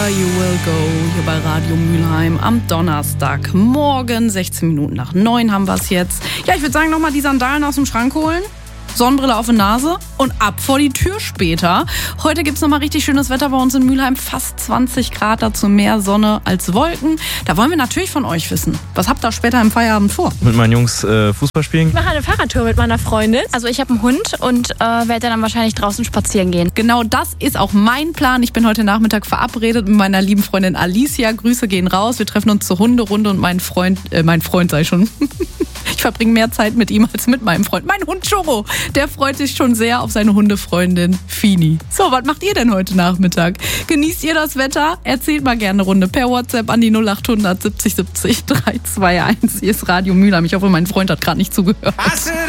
You will go hier bei Radio Mülheim am Donnerstagmorgen. 16 Minuten nach 9 haben wir es jetzt. Ja, ich würde sagen, nochmal die Sandalen aus dem Schrank holen. Sonnenbrille auf die Nase und ab vor die Tür später. Heute gibt's nochmal richtig schönes Wetter bei uns in Mülheim. Fast 20 Grad, dazu mehr Sonne als Wolken. Da wollen wir natürlich von euch wissen. Was habt ihr später im Feierabend vor? Mit meinen Jungs Fußball spielen. Ich mache eine Fahrradtour mit meiner Freundin. Also ich habe einen Hund und werde dann wahrscheinlich draußen spazieren gehen. Genau das ist auch mein Plan. Ich bin heute Nachmittag verabredet mit meiner lieben Freundin Alicia. Grüße gehen raus. Wir treffen uns zur Hunderunde und mein Freund sei schon. Ich verbringe mehr Zeit mit ihm als mit meinem Freund. Mein Hund Choro, der freut sich schon sehr auf seine Hundefreundin Fini. So, was macht ihr denn heute Nachmittag? Genießt ihr das Wetter? Erzählt mal gerne eine Runde per WhatsApp an die 0800 70 70 321. Hier ist Radio Mülheim. Ich hoffe, mein Freund hat gerade nicht zugehört.